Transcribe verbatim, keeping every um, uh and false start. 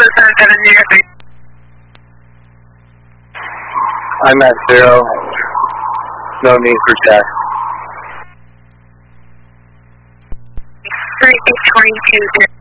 seven seven zero three. I'm at zero. No need for check. three twenty-two.